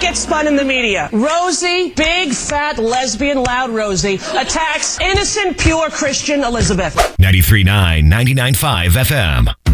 gets spun in the media. Rosie, big, fat, lesbian, loud Rosie, attacks innocent, pure Christian Elizabeth. 93.9, 99.5 FM.